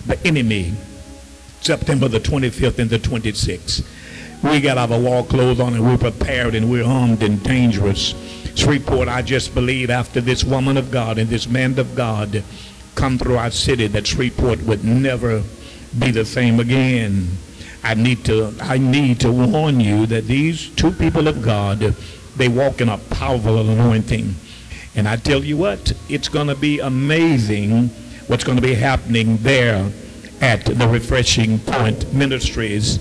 the enemy, September the 25th and the 26th. We got our war clothes on and we're prepared and we're armed and dangerous. Shreveport, I just believe after this woman of God and this man of God come through our city that Shreveport would never be the same again. I need to warn you that these two people of God, they walk in a powerful anointing. And I tell you what, it's going to be amazing what's going to be happening there at the Refreshing Point Ministries,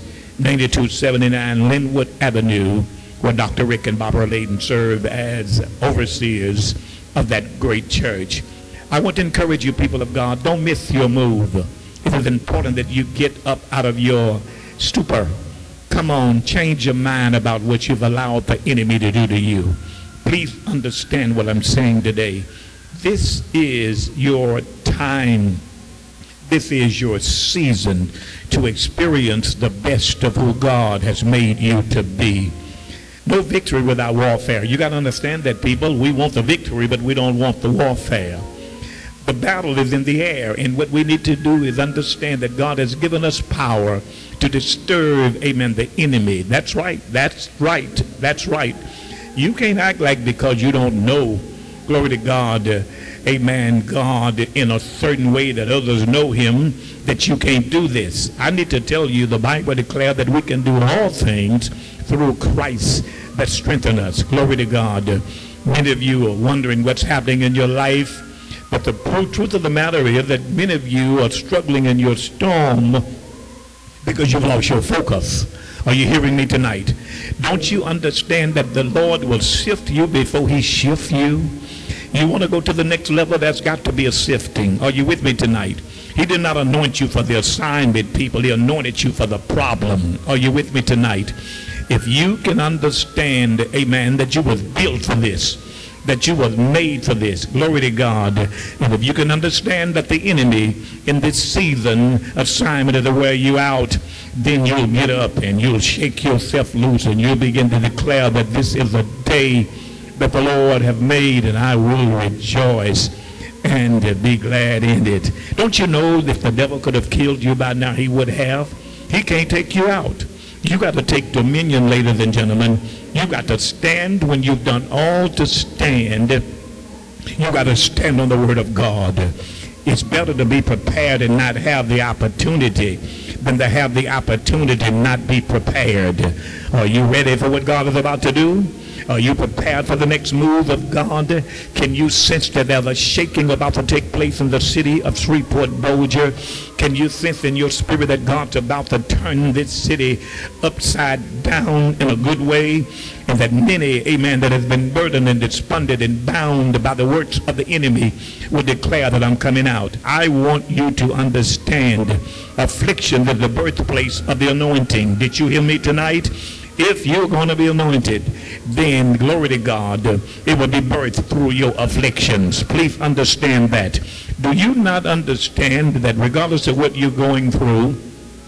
9279 Linwood Avenue, where Dr. Rick and Barbara Layden serve as overseers of that great church. I want to encourage you, people of God, don't miss your move. It is important that you get up out of your stupor. Come on, change your mind about what you've allowed the enemy to do to you. Please understand what I'm saying today. This is your time. This is your season to experience the best of who God has made you to be. No victory without warfare. You got to understand that, people. We want the victory, but we don't want the warfare. The battle is in the air, and what we need to do is understand that God has given us power to disturb, amen, the enemy. That's right. That's right. That's right. You can't act like because you don't know, glory to God, amen, God in a certain way that others know him, that you can't do this. I need to tell you, the Bible declares that we can do all things through Christ that strengthen us. Glory to God. Many of you are wondering what's happening in your life, but the truth of the matter is that many of you are struggling in your storm because you've lost your focus. Are you hearing me tonight? Don't you understand that the Lord will sift you before he shifts you? You want to go to the next level, there's got to be a sifting. Are you with me tonight? He did not anoint you for the assignment, people. He anointed you for the problem. Are you with me tonight? If you can understand, amen, that you was built for this, that you was made for this, glory to God, and if you can understand that the enemy in this season assignment is to wear you out, then you'll get up and you'll shake yourself loose and you'll begin to declare that this is a day that the Lord have made, and I will rejoice and be glad in it. Don't you know that if the devil could have killed you by now, he would have? He can't take you out. You got to take dominion, ladies and gentlemen. You got to stand when you've done all to stand. You got to stand on the word of God. It's better to be prepared and not have the opportunity than to have the opportunity and not be prepared. Are you ready for what God is about to do? Are you prepared for the next move of God? Can you sense that there's a shaking about to take place in the city of Shreveport, Bossier? Can you sense in your spirit that God's about to turn this city upside down in a good way? And that many, amen, that has been burdened and despondent and bound by the works of the enemy will declare that I'm coming out. I want you to understand affliction is the birthplace of the anointing. Did you hear me tonight? If you're going to be anointed, then glory to God, it will be birthed through your afflictions. Please understand that. Do you not understand that regardless of what you're going through,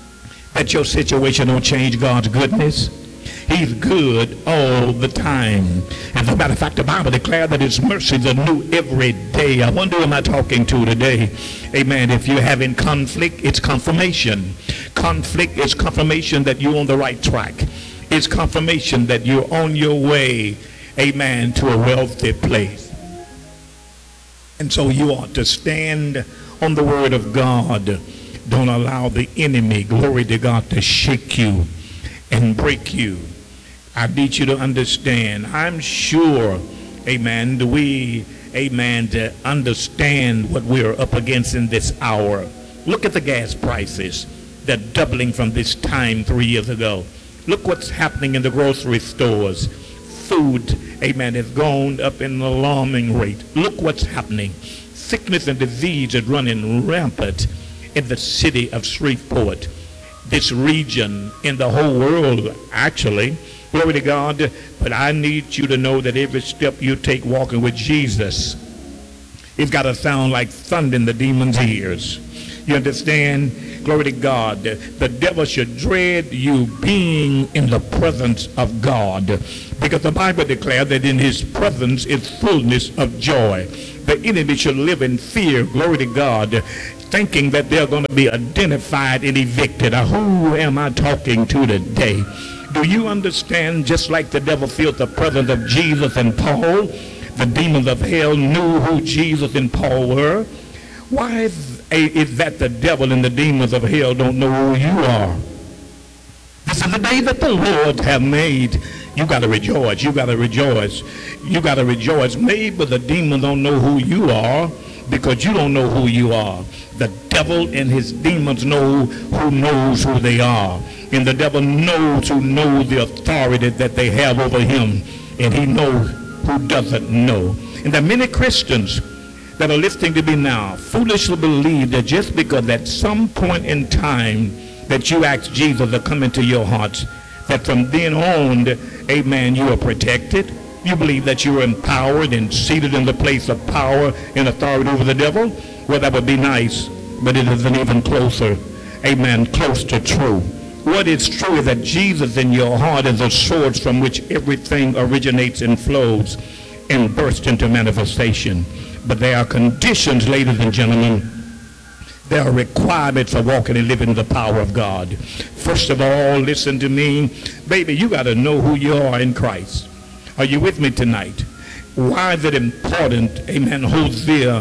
that your situation don't change God's goodness? He's good all the time. As a matter of fact, the Bible declares that his mercies are new every day. I wonder who am I talking to today? Amen. If you're having conflict, it's confirmation. Conflict is confirmation that you're on the right track. It's confirmation that you're on your way, amen, to a wealthy place. And so you ought to stand on the word of God. Don't allow the enemy, glory to God, to shake you and break you. I need you to understand. I'm sure, amen, to understand what we're up against in this hour. Look at the gas prices. They're doubling from this time 3 years ago. Look what's happening in the grocery stores. Food, amen, has gone up in an alarming rate. Look what's happening. Sickness and disease is running rampant in the city of Shreveport. This region, in the whole world, actually. Glory to God. But I need you to know that every step you take walking with Jesus, it's got to sound like thunder in the demon's ears. You understand? Glory to God. The devil should dread you being in the presence of God, because the Bible declares that in his presence is fullness of joy. The enemy should live in fear, glory to God, thinking that they're going to be identified and evicted. Who am I talking to today? Do you understand, just like the devil felt the presence of Jesus and Paul, the demons of hell knew who Jesus and Paul were? Why is that the devil and the demons of hell don't know who you are? This is the day that the Lord have made. You got to rejoice. You got to rejoice. You got to rejoice. Maybe the demons don't know who you are because you don't know who you are. The devil and his demons know who knows who they are. And the devil knows who knows the authority that they have over him. And he knows who doesn't know. And there are many Christians that are listening to me now foolishly believe that just because at some point in time that you ask Jesus to come into your hearts, that from then on, amen, you are protected. You believe that you are empowered and seated in the place of power and authority over the devil. Well, that would be nice, but it isn't even closer, amen, close to true. What is true is that Jesus in your heart is a source from which everything originates and flows and bursts into manifestation. But there are conditions, ladies and gentlemen. There are requirements for walking and living in the power of God. First of all, listen to me. Baby, you got to know who you are in Christ. Are you with me tonight? Why is it important? Amen. Hosea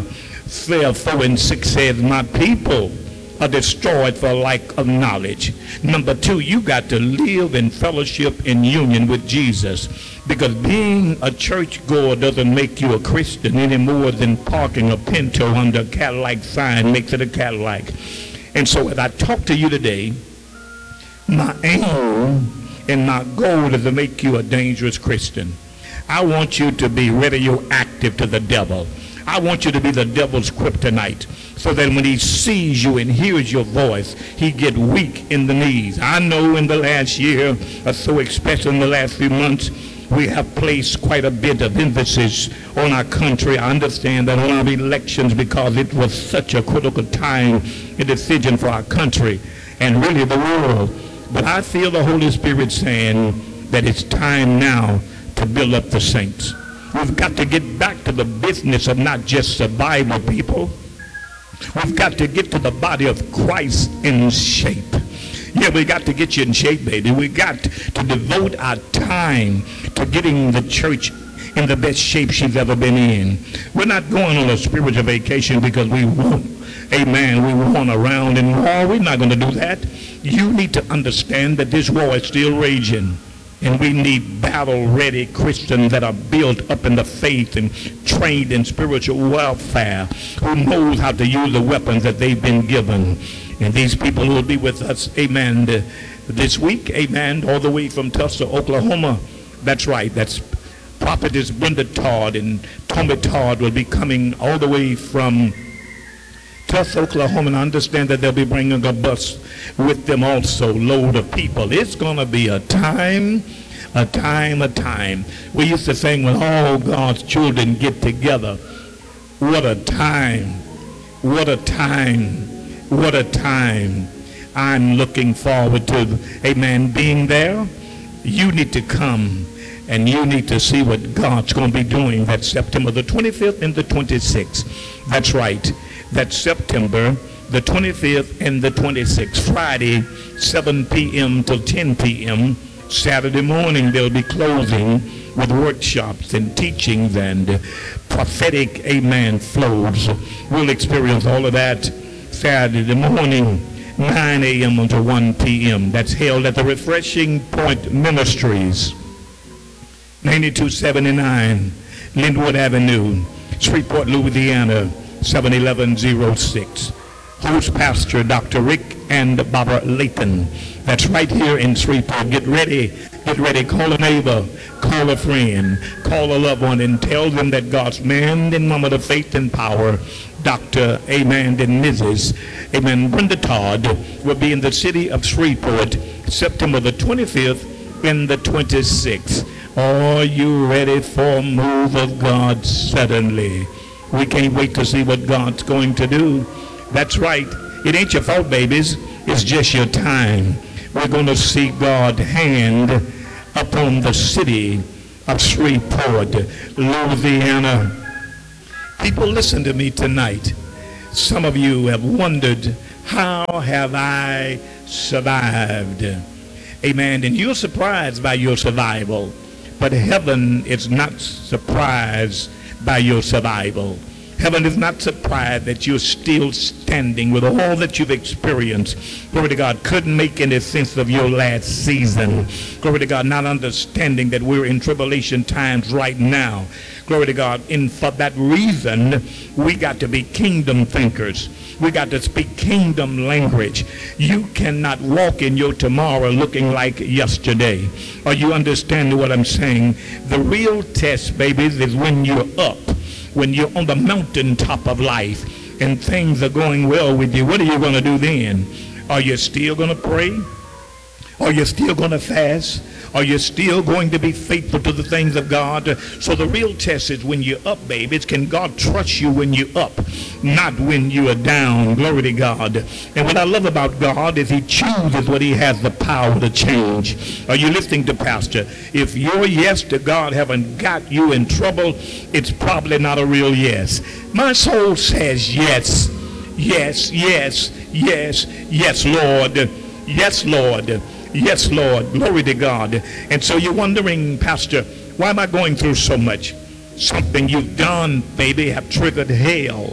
4:6 says, my people are destroyed for lack of knowledge. Number two, you got to live in fellowship and union with Jesus, because being a churchgoer doesn't make you a Christian any more than parking a Pinto under a Cadillac sign makes it a Cadillac. And so as I talk to you today, my aim and my goal is to make you a dangerous Christian. I want you to be radioactive to the devil. I want you to be the devil's kryptonite, so that when he sees you and hears your voice, he get weak in the knees. I know in the last year or so, especially in the last few months, we have placed quite a bit of emphasis on our country. I understand that on our elections, because it was such a critical time and decision for our country and really the world. But I feel the Holy Spirit saying that it's time now to build up the saints. We've got to get back to the business of not just survival, people. We've got to get to the body of Christ in shape. Yeah, we got to get you in shape, baby. We got to devote our time to getting the church in the best shape she's ever been in. We're not going on a spiritual vacation because we want, amen, we want around in war. We're not going to do that. You need to understand that this war is still raging. And we need battle-ready Christians that are built up in the faith and trained in spiritual warfare, who knows how to use the weapons that they've been given. And these people who will be with us, amen, this week, amen, all the way from Tulsa, Oklahoma. That's right. That's Prophetess Brenda Todd and Tommy Todd will be coming all the way from Tulsa, Oklahoma, and I understand that they'll be bringing a bus with them also, load of people. It's going to be a time. We used to sing when all God's children get together. What a time. What a time. What a time. I'm looking forward to, amen, being there. You need to come and you need to see what God's going to be doing that September the 25th and the 26th. That's right. That's September the 25th and the 26th. Friday, 7 p.m. till 10 p.m. Saturday morning, they'll be closing with workshops and teachings and prophetic, amen, flows. We'll experience all of that Saturday morning, 9 a.m. until 1 p.m. That's held at the Refreshing Point Ministries, 9279 Linwood Avenue, Shreveport, Louisiana, 71106. Host Pastor Dr. Rick and Barbara Layton. That's right here in Shreveport. Get ready. Call a neighbor, call a friend, call a loved one, and tell them that God's man and mama of faith and power, Dr. Amen and Mrs. Amen Brenda Todd, will be in the city of Shreveport September the 25th and the 26th. Are you ready for a move of God suddenly? We can't wait to see what God's going to do. That's right. It ain't your fault, babies. It's just your time. We're going to see God's hand upon the city of Shreveport, Louisiana. People, listen to me tonight. Some of you have wondered, how have I survived? Amen. And you're surprised by your survival, but heaven is not surprised by your survival. Heaven is not surprised that you're still standing with all that you've experienced. Glory to God. Couldn't make any sense of your last season. Glory to God. Not understanding that we're in tribulation times right now. Glory to God. And for that reason, we got to be kingdom thinkers. We got to speak kingdom language. You cannot walk in your tomorrow looking like yesterday. Are you understanding what I'm saying? The real test, babies, is when you're up. When you're on the mountaintop of life and things are going well with you. What are you going to do then? Are you still going to pray? Are you still going to fast? Are you still going to be faithful to the things of God? So the real test is when you're up, babies. Can God trust you when you're up, not when you are down? Glory to God. And what I love about God is he chooses what he has the power to change. Are you listening to Pastor? If your yes to God haven't got you in trouble, it's probably not a real yes. My soul says yes, yes, yes, yes, yes, Lord. Yes, Lord. Yes, Lord. Glory to God. And so you're wondering, Pastor, why am I going through so much? Something you've done, baby, have triggered hell.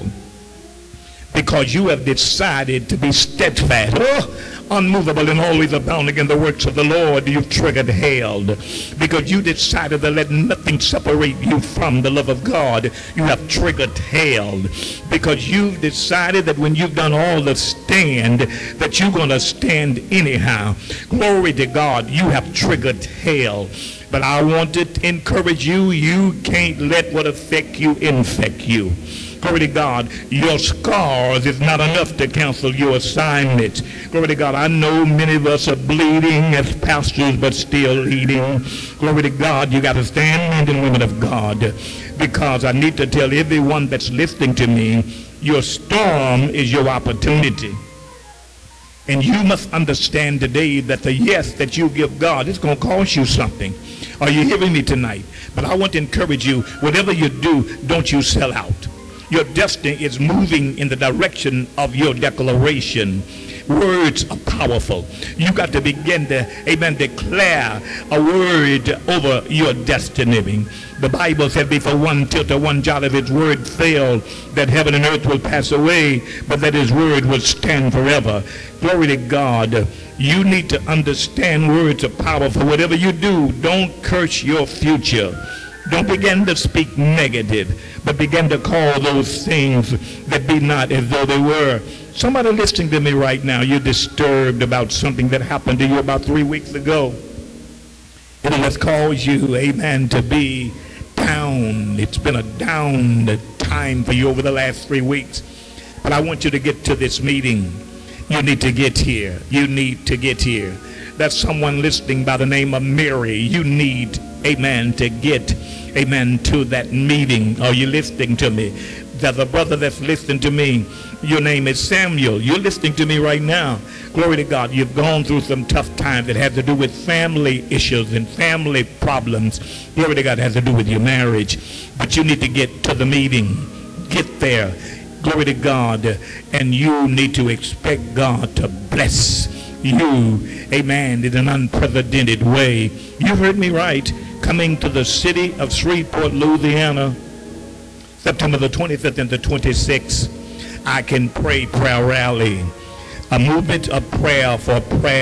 Because you have decided to be steadfast, unmovable, and always abounding in the works of the Lord. You've triggered hell. Because you decided to let nothing separate you from the love of God. You have triggered hell. Because you've decided that when you've done all the stand, that you're going to stand anyhow. Glory to God. You have triggered hell. But I want to encourage you, you can't let what affect you infect you. Glory to God. Your scars is not enough to cancel your assignments. Glory to God. I know many of us are bleeding as pastors, but still leading. Glory to God. You got to stand, men and women of God, because I need to tell everyone that's listening to me, your storm is your opportunity. And you must understand today that the yes that you give God is going to cost you something. Are you hearing me tonight? But I want to encourage you, whatever you do, don't you sell out. Your destiny is moving in the direction of your declaration. Words are powerful. You got to begin to, amen, declare a word over your destiny. The Bible said, before one tilt or one jot of his word fail, that heaven and earth will pass away, but that his word will stand forever. Glory to God. You need to understand words are powerful. Whatever you do, don't curse your future. Don't begin to speak negative, but begin to call those things that be not as though they were. Somebody listening to me right now, you're disturbed about something that happened to you about 3 weeks ago. It has caused you, amen, to be down. It's been a down time for you over the last 3 weeks. But I want you to get to this meeting. You need to get here. You need to get here. That's someone listening by the name of Mary. You need, amen, to get, amen, to that meeting. Are you listening to me? There's a brother that's listening to me. Your name is Samuel. You're listening to me right now. Glory to God. You've gone through some tough times that have to do with family issues and family problems. Glory to God. It has to do with your marriage. But you need to get to the meeting. Get there. Glory to God. And you need to expect God to bless you, amen, in an unprecedented way. You heard me right. Coming to the city of Shreveport, Louisiana, September the 25th and the 26th, I Can Pray prayer rally. A movement of prayer for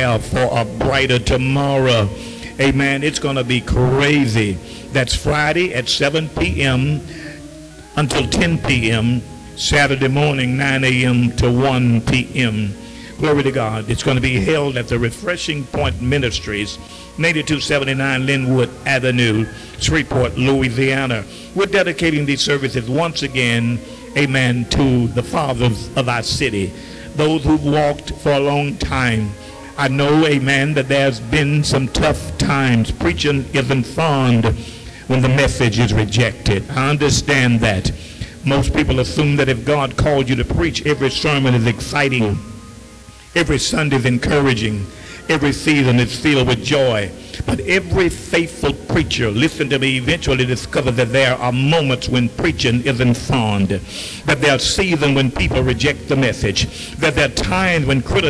a brighter tomorrow. Amen. It's going to be crazy. That's Friday at 7 p.m. until 10 p.m. Saturday morning, 9 a.m. to 1 p.m. Glory to God. It's going to be held at the Refreshing Point Ministries, 9279 Linwood Avenue, Shreveport, Louisiana. We're dedicating these services once again, amen, to the fathers of our city, those who've walked for a long time. I know, amen, that there's been some tough times. Preaching isn't fond when the message is rejected. I understand that. Most people assume that if God called you to preach, every sermon is exciting. Every Sunday is encouraging. Every season is filled with joy. But every faithful preacher, listen to me, eventually discover that there are moments when preaching isn't fond, that there are seasons when people reject the message, that there are times when criticism